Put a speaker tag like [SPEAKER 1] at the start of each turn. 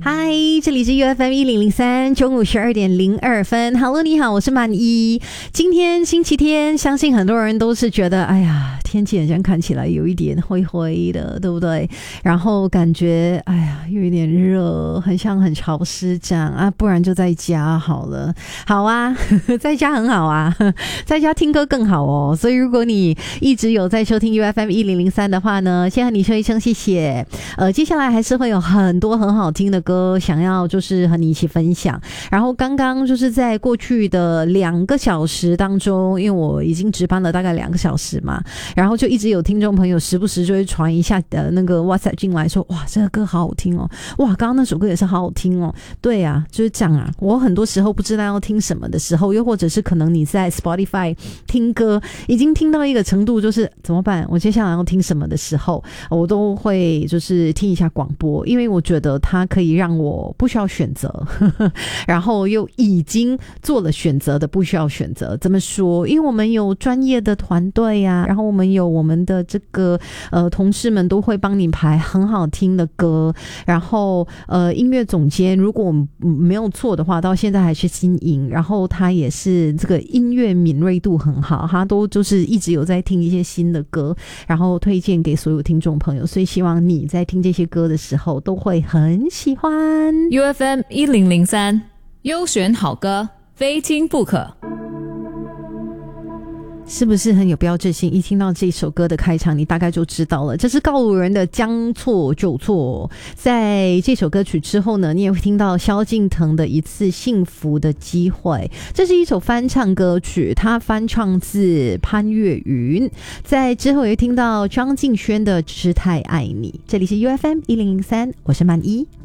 [SPEAKER 1] 嗨，这里是 UFM 1003，中午12:02。Hello， 你好，我是曼一。今天星期天，相信很多人都是觉得，哎呀，天气好像看起来有一点灰灰的，对不对？然后感觉，哎呀，有一点热，很像很潮湿这样啊，不然就在家好了。好啊，在家很好啊，在家听歌更好哦。所以如果你一直有在收听 UFM 1003的话呢，先和你说一声谢谢。接下来还是会有很多很好听的歌想要就是和你一起分享。然后刚刚就是在过去的2个小时当中，因为我已经值班了大概2个小时嘛，然后就一直有听众朋友时不时就会传一下那个 WhatsApp 进来说，哇，这个歌好好听哦，哇，刚刚那首歌也是好好听哦。对啊，就是这样啊。我很多时候不知道要听什么的时候，又或者是可能你在 Spotify 听歌已经听到一个程度，就是怎么办？我接下来要听什么的时候，我都会就是听一下广播，因为我觉得它可以让我不需要选择然后又已经做了选择的不需要选择。怎么说？因为我们有专业的团队啊，然后我们有我们的这个同事们都会帮你排很好听的歌，然后音乐总监如果我没有错的话，到现在还是新颖，然后他也是这个音乐敏锐度很好，他都就是一直有在听一些新的歌，然后推荐给所有听众朋友，所以希望你在听这些歌的时候都会很喜欢。
[SPEAKER 2] UFM 1003，优选好歌，非听不可。
[SPEAKER 1] 是不是很有标志性？一听到这首歌的开场，你大概就知道了，这是告五人的将错就错。在这首歌曲之后呢，你也会听到萧敬腾的一次幸福的机会。这是一首翻唱歌曲，它翻唱自潘越云。在之后也会听到张敬轩的只是太爱你。这里是 UFM 1003，我是曼一。